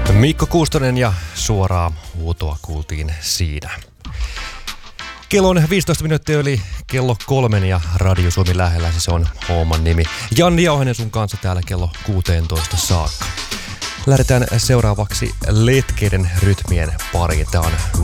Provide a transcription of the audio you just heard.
Mikko Kuustonen ja suoraa huutoa kuultiin siinä. Kello on 15 minuuttia yli kello 3 ja Radio Suomi lähellä, se on homman nimi. Janni Jauhanen sun kanssa täällä kello 16 saakka. Lähdetään seuraavaksi letkeiden rytmien pariin. Tää on